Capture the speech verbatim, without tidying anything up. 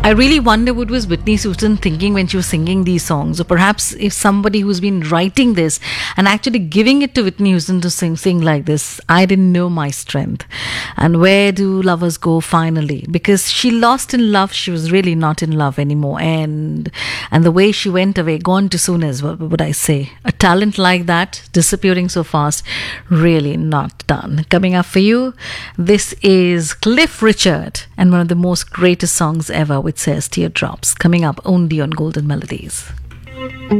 I really wonder what was Whitney Houston thinking when she was singing these songs, or perhaps if somebody who's been writing this and actually giving it to Whitney Houston to sing, sing like this. I didn't know my strength, and where do lovers go finally? Because she lost in love, she was really not in love anymore, and and the way she went away, gone too soon, is what would I say? A talent like that disappearing so fast, really not done. Coming up for you, this is Cliff Richard and one of the most greatest songs ever, which says Teardrops, coming up only on Golden Melodies.